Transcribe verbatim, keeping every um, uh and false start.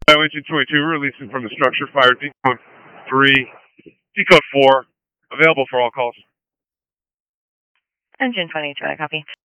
Bio engine twenty-two, releasing from the structure, fire decode three, decode four, available for all calls. Engine twenty-two, I copy.